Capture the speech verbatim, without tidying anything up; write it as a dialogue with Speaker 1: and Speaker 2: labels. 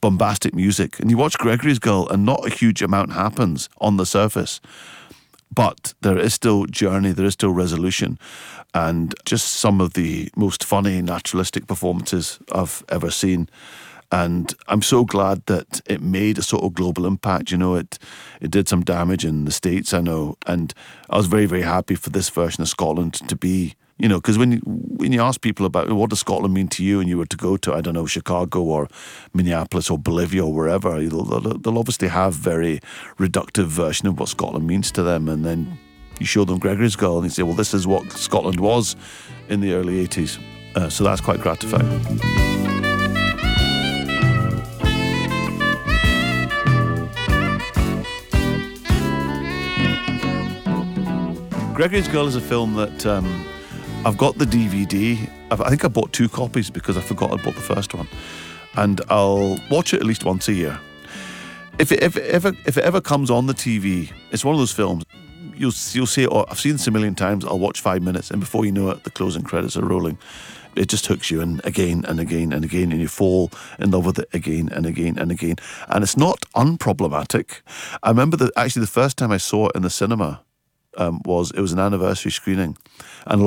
Speaker 1: bombastic music. And you watch Gregory's Girl and not a huge amount happens on the surface. But there is still journey, there is still resolution, and just some of the most funny, naturalistic performances I've ever seen. And I'm so glad that it made a sort of global impact. You know, it it did some damage in the States, I know. And I was very, very happy for this version of Scotland to be, you know, because when you, when you ask people about what does Scotland mean to you and you were to go to, I don't know, Chicago or Minneapolis or Bolivia or wherever, they'll, they'll obviously have very reductive version of what Scotland means to them. And then you show them Gregory's Girl and they say, well, this is what Scotland was in the early eighties. Uh, so that's quite gratifying. Gregory's Girl is a film that um, I've got the D V D. I've, I think I bought two copies because I forgot I bought the first one. And I'll watch it at least once a year. If it, if it, ever, if it ever comes on the T V, it's one of those films, you'll, you'll say, oh, I've seen this a million times, I'll watch five minutes, and before you know it, the closing credits are rolling. It just hooks you in again and again and again, and you fall in love with it again and again and again. And it's not unproblematic. I remember that actually the first time I saw it in the cinema, Um, was it was an anniversary screening, and